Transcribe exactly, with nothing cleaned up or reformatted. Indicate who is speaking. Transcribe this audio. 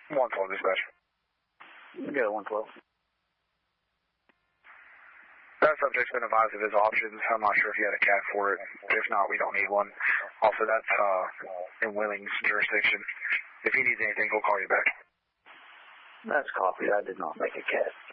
Speaker 1: one twelve dispatch.
Speaker 2: Go one twelve.
Speaker 1: That subject's been advised of his options. I'm not sure if he had a cat for it. If not, we don't need one. Also, that's uh, in Willing's jurisdiction. If he needs anything, he'll call you back.
Speaker 2: That's copied. I did not make a cat.